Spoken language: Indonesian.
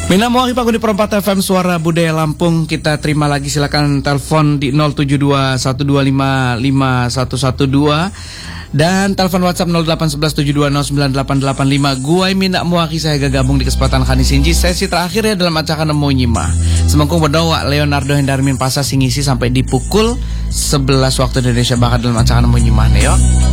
Mina mau Pak di Perempat FM Suara Budaya Lampung. Kita terima lagi, silakan telepon di 07212551112 dan telepon WhatsApp 081172098885. Gua Mina Muaki, saya gabung di kesempatan Khani Sinji sesi terakhir ya dalam acara Nemo Nyima. Semangkung berdoa Leonardo Hendarmin Pasa singisi sampai di pukul 11 waktu Indonesia Barat dalam acara Nemo Nyima nih yo.